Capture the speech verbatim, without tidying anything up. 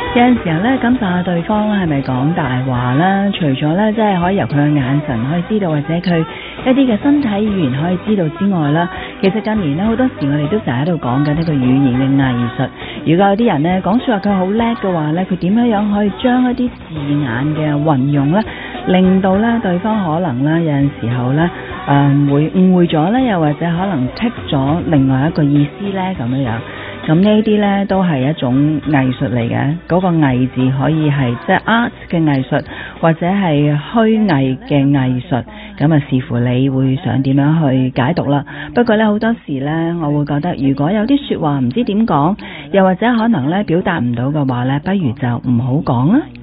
有陣時候咧，感受下對方係咪講大話啦？除咗咧，即係可以由佢嘅眼神可以知道，或者佢一啲嘅身體語言可以知道之外啦，其實近年咧好多時我哋都成日喺度講緊呢個語言嘅藝術。如果有啲人咧講說話佢好叻嘅話咧，佢點樣樣可以將一啲字眼嘅運用咧，令到咧對方可能咧有陣時候咧誒、呃、會誤會咗咧，又或者可能剔咗另外一個意思咧咁樣樣。咁呢啲呢都係一種藝術嚟嘅，嗰、那個藝字可以係即係 art 嘅藝術，或者係虛偽嘅藝術，咁啊視乎你會想點樣去解讀啦。不過呢，好多時呢，我會覺得如果有啲說話唔知點講，又或者可能呢表達唔到嘅話呢，不如就唔好講啦。